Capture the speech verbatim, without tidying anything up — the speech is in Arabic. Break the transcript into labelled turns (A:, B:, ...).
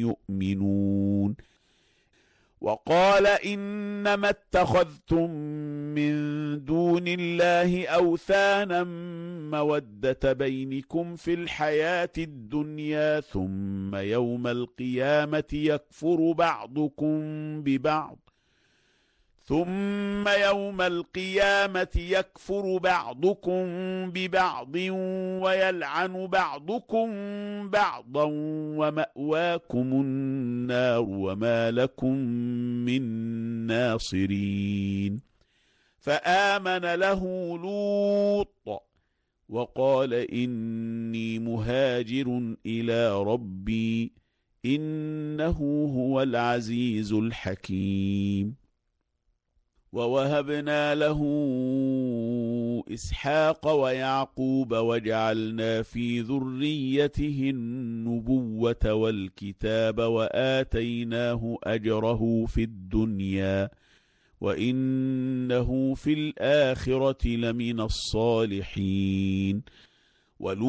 A: يؤمنون. وقال إنما اتخذتم من دون الله أوثانا مودة بينكم في الحياة الدنيا ثم يوم القيامة يكفر بعضكم ببعض ثم يوم القيامة يكفر بعضكم ببعض ويلعن بعضكم بعضا ومأواكم النار وما لكم من ناصرين. فآمن له لوط وقال إني مهاجر إلى ربي إنه هو العزيز الحكيم. ووهبنا له إسحاق ويعقوب وجعلنا في ذريته النبوة والكتاب وآتيناه أجره في الدنيا وإنه في الآخرة لمن الصالحين.